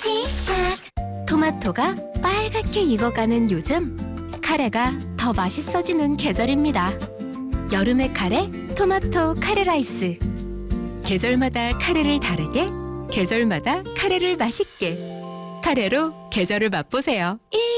시작. 토마토가 빨갛게 익어가는 요즘, 카레가 더 맛있어지는 계절입니다. 여름의 카레, 토마토 카레 라이스. 계절마다 카레를 다르게, 계절마다 카레를 맛있게. 카레로 계절을 맛보세요.